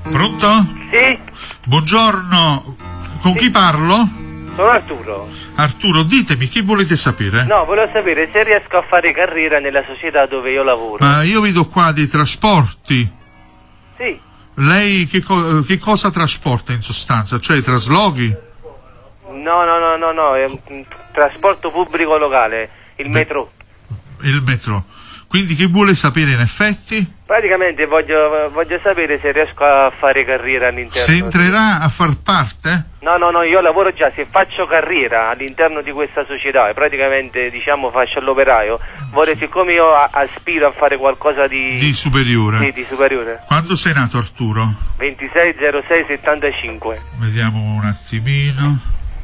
Pronto? Sì? Buongiorno, con chi parlo? Sono Arturo. Arturo, ditemi, che volete sapere? No, volevo sapere se riesco a fare carriera nella società dove io lavoro. Ma io vedo qua dei trasporti. Sì. Lei che cosa trasporta in sostanza? Cioè traslochi? No, è un trasporto pubblico locale, il metro. Il metro. Quindi che vuole sapere in effetti? Praticamente voglio sapere se riesco a fare carriera all'interno. Se entrerà a far parte? No, io lavoro già, se faccio carriera all'interno di questa società e praticamente faccio l'operaio, siccome io aspiro a fare qualcosa di superiore. Sì, di superiore. Quando sei nato, Arturo? 26/06/75. Vediamo un attimino.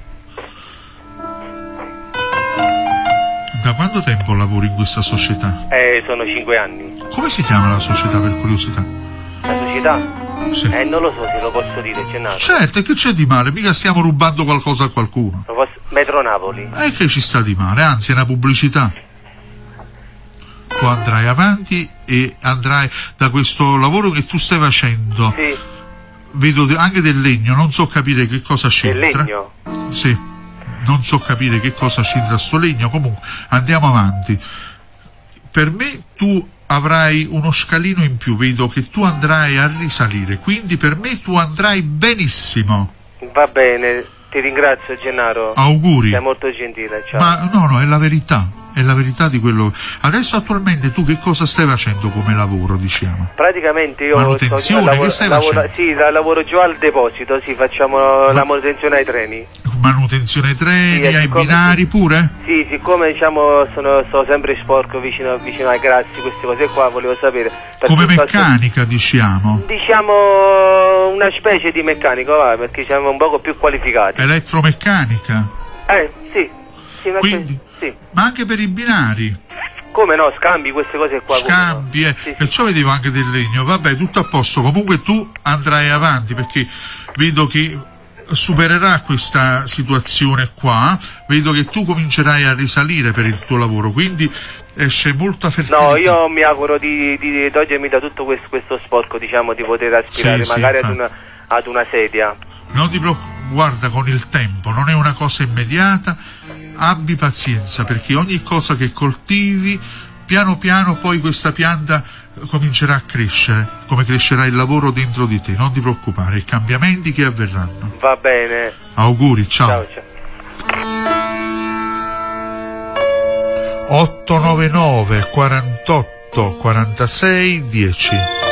Da quanto tempo lavori in questa società? Sono 5 anni. Come si chiama la società, per curiosità? La società? Sì. Non lo so se lo posso dire, Gennaro. Certo, e che c'è di male? Mica stiamo rubando qualcosa a qualcuno. Metro Napoli. E che ci sta di male? Anzi, è una pubblicità. Tu andrai avanti e andrai da questo lavoro che tu stai facendo. Sì. Vedo anche del legno, non so capire che cosa c'entra. Del legno? Sì. Non so capire che cosa c'entra sto legno, comunque andiamo avanti. Per me tu avrai uno scalino in più, vedo che tu andrai a risalire, quindi per me tu andrai benissimo. Va bene, ti ringrazio Gennaro. Auguri. Sei molto gentile, ciao. Ma no, è la verità di quello. Adesso attualmente tu che cosa stai facendo come lavoro, diciamo? Praticamente io manutenzione, che stai facendo? Sì, lavoro giù al deposito, sì, facciamo la manutenzione ai treni. Manutenzione ai treni, sì, ai binari pure? Sì, siccome sto sempre sporco vicino ai grassi, queste cose qua, volevo sapere. Come meccanica, diciamo? Diciamo una specie di meccanico, perché siamo un poco più qualificati. Elettromeccanica? Sì. Quindi? Sì. Ma anche per i binari? Come no, scambi, queste cose qua. Scambi, Sì. Perciò vedevo anche del legno. Vabbè, tutto a posto. Comunque tu andrai avanti, perché vedo che supererà questa situazione qua. Vedo che tu comincerai a risalire per il tuo lavoro, quindi esce molta fertilità. No, io mi auguro di togliermi da tutto questo sporco, diciamo, di poter aspirare magari ad una sedia. Non ti preoccupare, guarda, con il tempo, non è una cosa immediata, abbi pazienza, perché ogni cosa che coltivi, piano piano poi questa pianta comincerà a crescere, come crescerà il lavoro dentro di te, non ti preoccupare, i cambiamenti che avverranno. Va bene. Auguri, ciao. Ciao. 899 48 46 10